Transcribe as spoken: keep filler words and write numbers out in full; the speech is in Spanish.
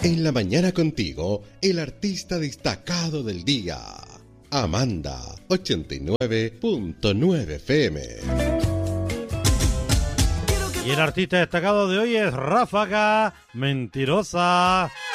En la mañana contigo, el artista destacado del día. Amanda, ochenta y nueve punto nueve F M. Y el artista destacado de hoy es Ráfaga Mentirosa.